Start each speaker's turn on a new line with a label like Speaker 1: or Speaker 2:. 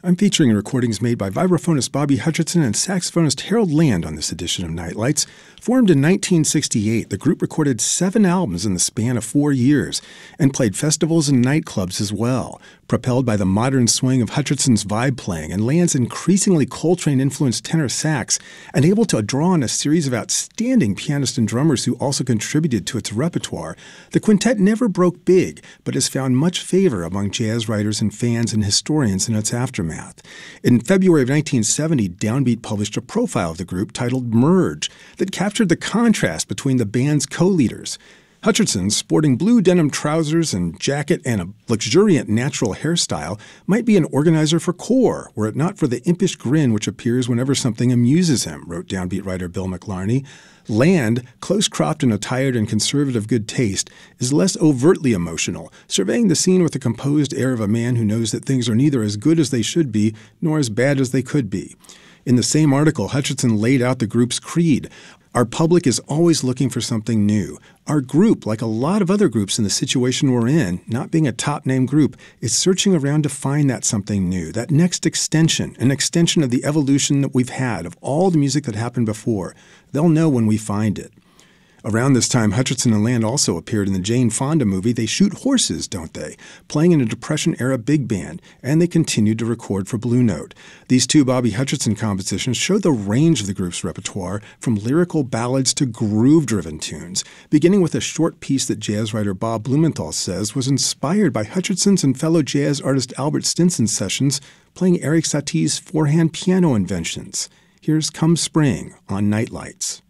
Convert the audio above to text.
Speaker 1: I'm featuring recordings made by vibraphonist Bobby Hutcherson and saxophonist Harold Land on this edition of Nightlights. Formed in 1968, the group recorded 7 albums in the span of 4 years and played festivals and nightclubs as well. Propelled by the modern swing of Hutcherson's vibe playing and Land's increasingly Coltrane-influenced tenor sax, and able to draw on a series of outstanding pianists and drummers who also contributed to its repertoire, the quintet never broke big, but has found much favor among jazz writers and fans and historians in its aftermath. In February of 1970, Downbeat published a profile of the group titled Merge that captured the contrast between the band's co-leaders. Hutcherson, sporting blue denim trousers and jacket and a luxuriant natural hairstyle, might be an organizer for Core, were it not for the impish grin which appears whenever something amuses him, wrote Downbeat writer Bill McLarney. Land, close-cropped and attired in conservative good taste, is less overtly emotional, surveying the scene with the composed air of a man who knows that things are neither as good as they should be nor as bad as they could be. In the same article, Hutcherson laid out the group's creed. Our public is always looking for something new. Our group, like a lot of other groups in the situation we're in, not being a top-name group, is searching around to find that something new, that next extension, an extension of the evolution that we've had, of all the music that happened before. They'll know when we find it. Around this time, Hutcherson and Land also appeared in the Jane Fonda movie They Shoot Horses, Don't They?, playing in a Depression-era big band, and they continued to record for Blue Note. These 2 Bobby Hutcherson compositions show the range of the group's repertoire, from lyrical ballads to groove-driven tunes, beginning with a short piece that jazz writer Bob Blumenthal says was inspired by Hutcherson's and fellow jazz artist Albert Stinson's sessions playing Erik Satie's 4-hand piano inventions. Here's Come Spring on Nightlights.